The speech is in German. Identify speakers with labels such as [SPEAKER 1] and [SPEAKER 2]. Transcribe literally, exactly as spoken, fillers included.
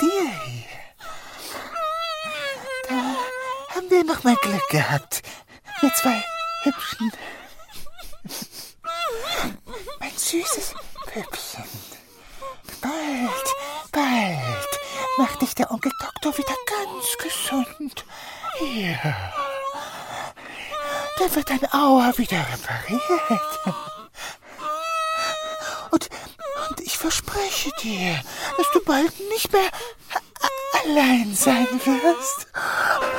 [SPEAKER 1] dir hier. Da haben wir noch mal Glück gehabt. Wir zwei Hübschen. Mein süßes Püppchen. Bald, bald macht dich der Onkel Doktor wieder ganz gesund. Hier. Da wird dein Auge wieder repariert. Und, und ich verspreche dir, dass du bald nicht mehr a- allein sein wirst.